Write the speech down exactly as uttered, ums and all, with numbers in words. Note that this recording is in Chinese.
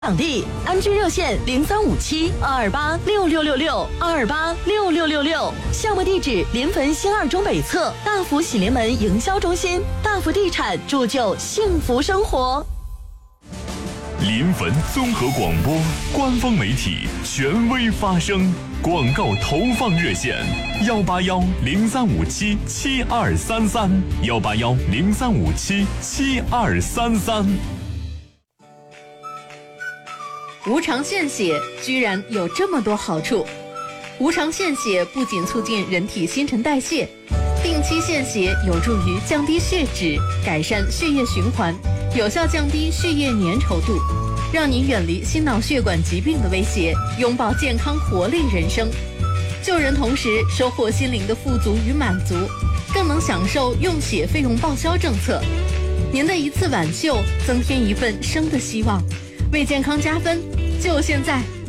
场地安居热线零三五七二二八六六六六二二八六六六六，项目地址临汾新二中北侧大福喜临门营销中心，大福地产铸就幸福生活。 临汾综合广播官方媒体，权威发声。广告投放热线：幺八幺零三五七七二三三，幺八幺零三五七七二三三。 无偿献血居然有这么多好处。无偿献血不仅促进人体新陈代谢，定期献血有助于降低血脂，改善血液循环，有效降低血液粘稠度，让你远离心脑血管疾病的威胁，拥抱健康活力人生。救人同时收获心灵的富足与满足，更能享受用血费用报销政策。您的一次挽救，增添一份生的希望。为健康加分，就现在！